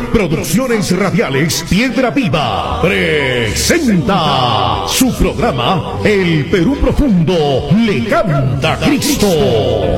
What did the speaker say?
Producciones Radiales Piedra Viva presenta su programa El Perú Profundo le canta Cristo.